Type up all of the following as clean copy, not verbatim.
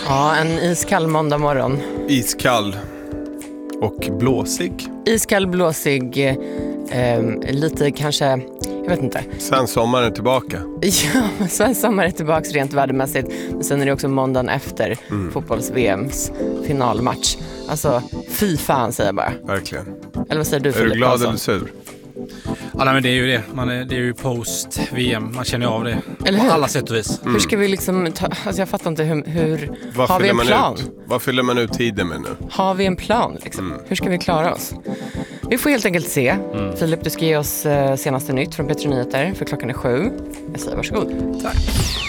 Ja, en iskall måndag morgon. Iskall och blåsig. Iskall, blåsig, lite kanske, jag vet inte. Svensk sommar är tillbaka. Ja, svensk sommar är tillbaka rent värdemässigt. Men sen är det också måndagen efter fotbolls-VMs finalmatch. Alltså, fy fan säger jag bara. Verkligen. Eller vad säger du, Filip? Är du glad eller sur? Ja, nej, men det är ju det. Det är ju post-VM. Man känner ju av det. Eller hur? På alla sätt och vis. Hur ska vi liksom ta, alltså jag fattar inte hur Vad har vi en plan? Vad fyller man ut tiden med nu? Har vi en plan liksom? Hur ska vi klara oss? Vi får helt enkelt se. Filip, du ska ge oss senaste nytt från Petri Nyheter, för klockan är 7. Jag säger varsågod. Tack.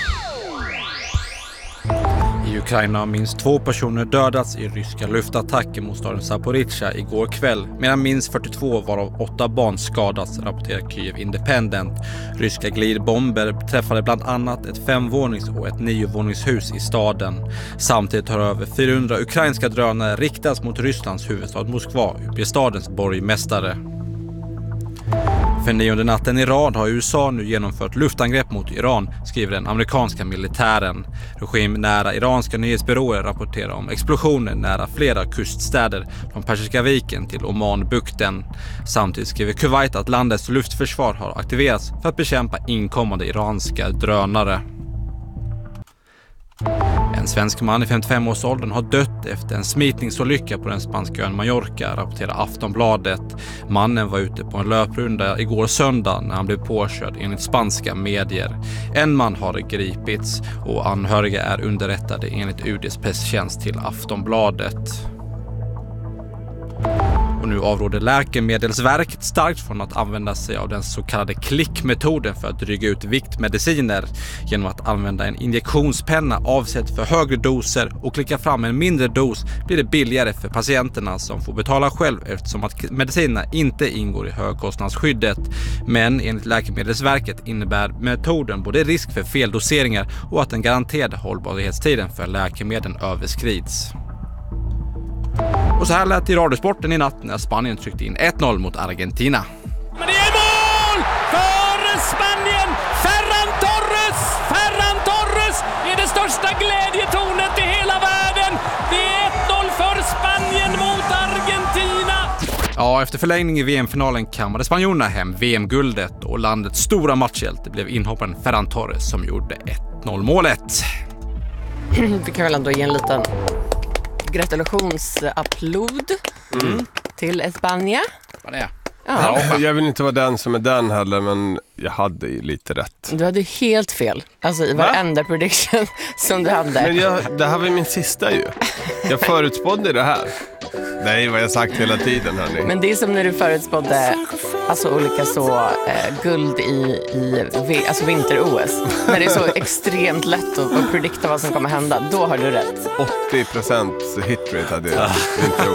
I Ukraina har minst 2 personer dödats i ryska luftattacker mot staden Zaporizjzja igår kväll, medan minst 42 varav 8 barn skadats, rapporterar Kyiv Independent. Ryska glidbomber träffade bland annat ett 5-vånings- och ett 9-våningshus i staden. Samtidigt har över 400 ukrainska drönare riktats mot Rysslands huvudstad Moskva, uppger stadens borgmästare. För 9:e natten i rad har USA nu genomfört luftangrepp mot Iran, skriver den amerikanska militären. Regimnära iranska nyhetsbyråer rapporterar om explosioner nära flera kuststäder, från Persiska viken till Omanbukten. Samtidigt skriver Kuwait att landets luftförsvar har aktiverats för att bekämpa inkommande iranska drönare. En svensk man i 55-årsåldern har dött efter en smitningsolycka på den spanska ön Mallorca, rapporterar Aftonbladet. Mannen var ute på en löprunda igår söndag när han blev påkörd enligt spanska medier. En man har gripits och anhöriga är underrättade enligt UD:s presstjänst till Aftonbladet. Och nu avråder Läkemedelsverket starkt från att använda sig av den så kallade klickmetoden för att dryga ut viktmediciner. Genom att använda en injektionspenna avsedd för högre doser och klicka fram en mindre dos blir det billigare för patienterna, som får betala själv eftersom att medicinerna inte ingår i högkostnadsskyddet. Men enligt Läkemedelsverket innebär metoden både risk för feldoseringar och att den garanterade hållbarhetstiden för läkemedlen överskrids. Och så här lät det i radiosporten i natt när Spanien tryckte in 1-0 mot Argentina. Men det är mål för Spanien! Ferran Torres är det största glädjetornet i hela världen. Det är 1-0 för Spanien mot Argentina. Ja, efter förlängning i VM-finalen kammade spanjorerna hem VM-guldet och landets stora matchhjälte blev inhopparen Ferran Torres som gjorde 1-0-målet. Vi kan väl ändå ge en liten gratulationsapplåd till Spanien. Vad är det? Ja. Jag vill inte vara den som är den heller, men jag hade ju lite rätt. Du hade helt fel. Alltså i varenda prediction som du hade. Men det här var min sista ju. Jag förutspådde det här. Nej, vad jag sagt hela tiden, hörni. Men det är som när du förutspådde alltså olika guld i alltså vinter-OS. När det är så extremt lätt att predikta vad som kommer hända. Då har du rätt. 80% hitrate hade jag.